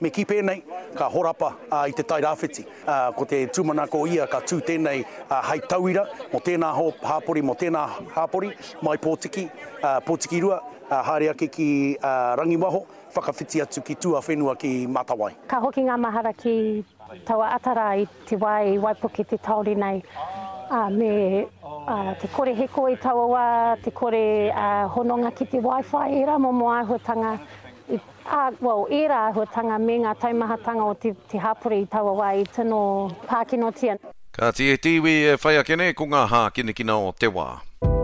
Me ki pēnei, ka horapa I te tairawhiti. Ko te tūmanako ia ka tū tēnei hei tauira, mo tēnā hāpori, mai Pōtiki, Pōtiki rua, haere ake ki Rangiwaho, whakawhiti atu ki tua whenua ki Matawai. Ka hoki ngā mahara ki taua atara I te waipuki te tauri nei. Te kore heko I taua wā, te kore hononga ki te Wi-Fi, e rā momo āhuatanga, e rā āhuatanga me ngā taumahatanga o te hapori I taua wā I tino pākinotia. Ka tie tiwi e whai akene ko ngā hā kinekina o te wā.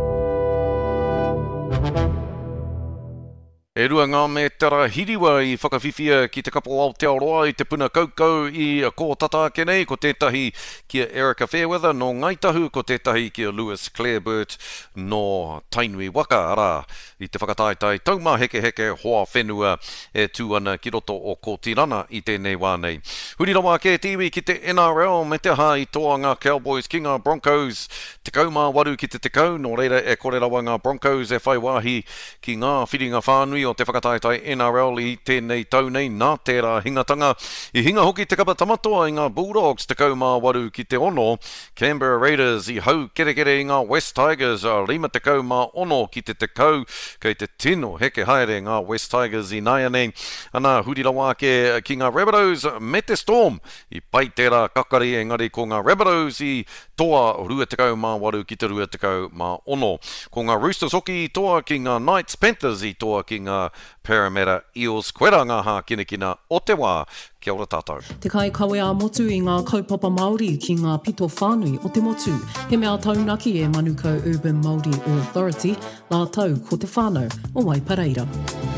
E rua ngā me tara hiriwa I whakawhiwhia ki te kapo Aotearoa I te puna kaukau I kōtata ake nei, ko tētahi kia Erica Fairweather no Ngaitahu, ko tētahi kia Lewis Clareburt no Tainui Waka, ara I te whakataitai tauma heke hoa whenua e tū ana ki roto o Kōtirana I tēnei wānei. Huri rawa ke tiwi ki te NRL me te hā I toa ngā Cowboys ki ngā Broncos, te kaumā waru ki te tekau, no reira e kore rawa ngā Broncos e whai wāhi ki ngā whiringa whānui o te whakataitai NRL I tēnei tau nei nā tērā hingatanga. I hinga hoki te kapa tamatoa I ngā Bulldogs te kaumā waru ki te ono, Canberra Raiders I hau kere I ngā West Tigers rima te kaumā ono ki te tekau, kei te tino heke haere ngā West Tigers I naia nei. Ana huri rawa ke ki ngā Rabbitohs me te Storm I pai tērā kakari engari ko ngā Rabbitohs I toa rua te kaumā waru ki te rua te kaumā ono. Ko ngā Roosters hoki I toa ki ngā Knights Panthers I toa ki ngā Parramatta Eels. Koe rā ngā hā kinekina o te wā. Kia ora tātou. Te kai kawe a motu I ngā kaupapa Māori ki ngā pito whānui o te motu. He mea taunaki e Manukau Urban Māori Authority, la tau ko te whānau o Waipareira.